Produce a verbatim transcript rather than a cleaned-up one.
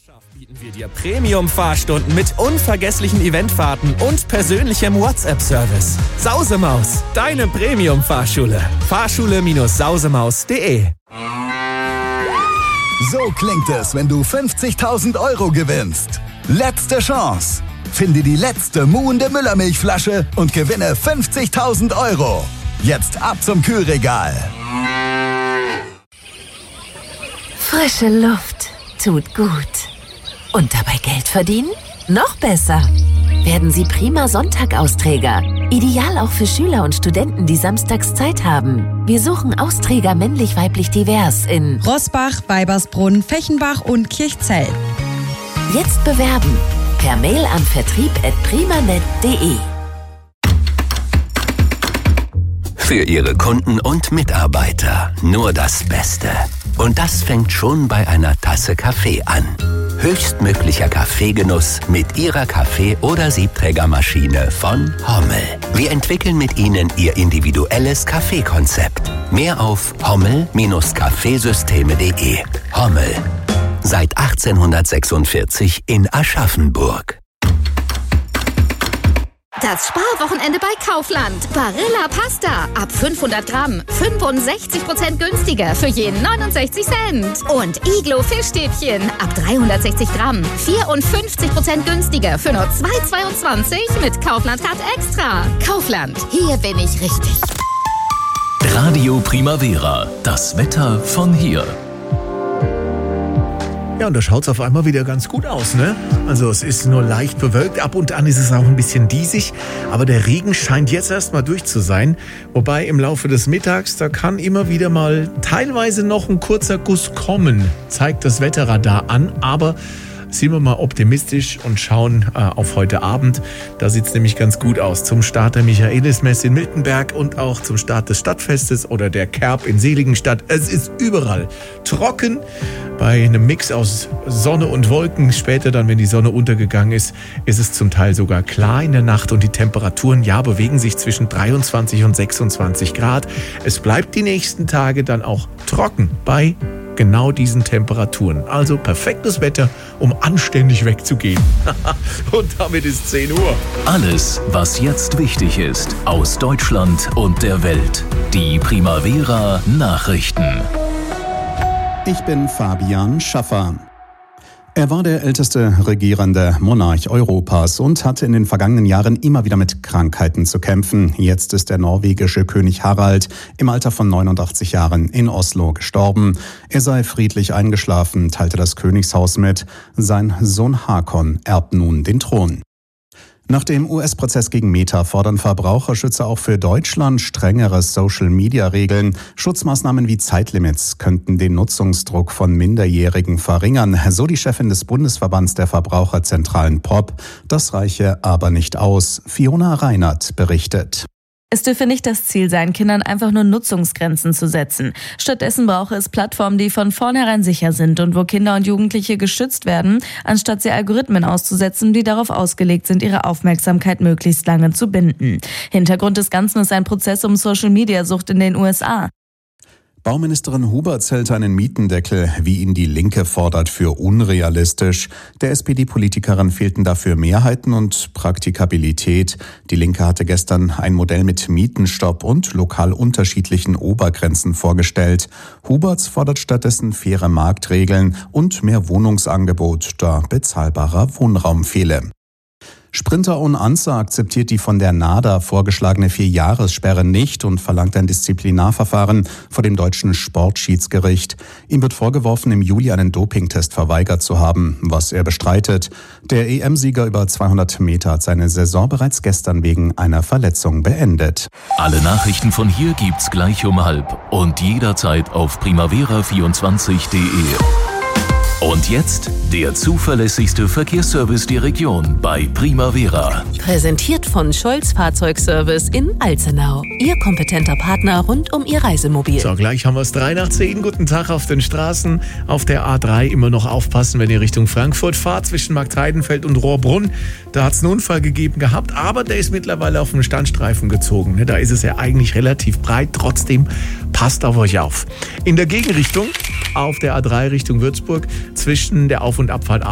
Bieten wir dir Premium-Fahrstunden mit unvergesslichen Eventfahrten und persönlichem WhatsApp-Service. Sausemaus, deine Premium-Fahrschule. Fahrschule Sausemaus punkt de. So klingt es, wenn du fünfzigtausend Euro gewinnst. Letzte Chance. Finde die letzte muhende Müllermilchflasche und gewinne fünfzigtausend Euro. Jetzt ab zum Kühlregal. Frische Luft tut gut. Und dabei Geld verdienen? Noch besser. Werden Sie prima Sonntag-Austräger. Ideal auch für Schüler und Studenten, die samstags Zeit haben. Wir suchen Austräger männlich-weiblich divers in Rossbach, Weibersbrunn, Fechenbach und Kirchzell. Jetzt bewerben. Per Mail an vertrieb at primanet punkt de. Für Ihre Kunden und Mitarbeiter nur das Beste. Und das fängt schon bei einer Tasse Kaffee an. Höchstmöglicher Kaffeegenuss mit Ihrer Kaffee- oder Siebträgermaschine von Hommel. Wir entwickeln mit Ihnen Ihr individuelles Kaffeekonzept. Mehr auf hommel Bindestrich kaffeesysteme punkt de. Hommel. Seit achtzehnhundertsechsundvierzig in Aschaffenburg. Das Sparwochenende bei Kaufland. Barilla Pasta. Ab fünfhundert Gramm. fünfundsechzig Prozent günstiger für jeden neunundsechzig Cent. Und Iglo Fischstäbchen. Ab dreihundertsechzig Gramm. vierundfünfzig Prozent günstiger für nur zwei Euro zweiundzwanzig mit Kaufland Card Extra. Kaufland. Hier bin ich richtig. Radio Primavera. Das Wetter von hier. Ja, und da schaut es auf einmal wieder ganz gut aus, ne? Also es ist nur leicht bewölkt, ab und an ist es auch ein bisschen diesig, aber der Regen scheint jetzt erstmal durch zu sein. Wobei im Laufe des Mittags, da kann immer wieder mal teilweise noch ein kurzer Guss kommen, zeigt das Wetterradar an, aber sind wir mal optimistisch und schauen äh, auf heute Abend. Da sieht es nämlich ganz gut aus. Zum Start der Michaelismesse in Miltenberg und auch zum Start des Stadtfestes oder der Kerb in Seligenstadt. Es ist überall trocken. Bei einem Mix aus Sonne und Wolken, später dann, wenn die Sonne untergegangen ist, ist es zum Teil sogar klar in der Nacht und die Temperaturen, ja, bewegen sich zwischen dreiundzwanzig und sechsundzwanzig Grad. Es bleibt die nächsten Tage dann auch trocken bei genau diesen Temperaturen. Also perfektes Wetter, um anständig wegzugehen. Und damit ist zehn Uhr. Alles, was jetzt wichtig ist, aus Deutschland und der Welt. Die Primavera Nachrichten. Ich bin Fabian Schaffer. Er war der älteste regierende Monarch Europas und hatte in den vergangenen Jahren immer wieder mit Krankheiten zu kämpfen. Jetzt ist der norwegische König Harald im Alter von neunundachtzig Jahren in Oslo gestorben. Er sei friedlich eingeschlafen, teilte das Königshaus mit. Sein Sohn Hakon erbt nun den Thron. Nach dem U S-Prozess gegen Meta fordern Verbraucherschützer auch für Deutschland strengere Social-Media-Regeln. Schutzmaßnahmen wie Zeitlimits könnten den Nutzungsdruck von Minderjährigen verringern, so die Chefin des Bundesverbands der Verbraucherzentralen P O P. Das reiche aber nicht aus. Fiona Reinert berichtet. Es dürfe nicht das Ziel sein, Kindern einfach nur Nutzungsgrenzen zu setzen. Stattdessen brauche es Plattformen, die von vornherein sicher sind und wo Kinder und Jugendliche geschützt werden, anstatt sie Algorithmen auszusetzen, die darauf ausgelegt sind, ihre Aufmerksamkeit möglichst lange zu binden. Hintergrund des Ganzen ist ein Prozess um Social-Media-Sucht in den U S A. Bauministerin Huberts hält einen Mietendeckel, wie ihn die Linke fordert, für unrealistisch. Der S P D-Politikerin fehlten dafür Mehrheiten und Praktikabilität. Die Linke hatte gestern ein Modell mit Mietenstopp und lokal unterschiedlichen Obergrenzen vorgestellt. Huberts fordert stattdessen faire Marktregeln und mehr Wohnungsangebot, da bezahlbarer Wohnraum fehle. Sprinter On Ansar akzeptiert die von der NADA vorgeschlagene Vierjahressperre nicht und verlangt ein Disziplinarverfahren vor dem deutschen Sportschiedsgericht. Ihm wird vorgeworfen, im Juli einen Dopingtest verweigert zu haben, was er bestreitet. Der E M-Sieger über zweihundert Meter hat seine Saison bereits gestern wegen einer Verletzung beendet. Alle Nachrichten von hier gibt's gleich um halb und jederzeit auf primavera vierundzwanzig punkt de. Und jetzt der zuverlässigste Verkehrsservice der Region bei Primavera. Präsentiert von Scholz Fahrzeugservice in Alzenau. Ihr kompetenter Partner rund um Ihr Reisemobil. So, gleich haben wir es drei nach zehn. Guten Tag auf den Straßen. Auf der A drei immer noch aufpassen, wenn ihr Richtung Frankfurt fahrt, zwischen Marktheidenfeld und Rohrbrunn. Da hat es einen Unfall gegeben gehabt, aber der ist mittlerweile auf den Standstreifen gezogen. Da ist es ja eigentlich relativ breit. Trotzdem passt auf euch auf. In der Gegenrichtung auf der A drei Richtung Würzburg zwischen der Auf- und Abfahrt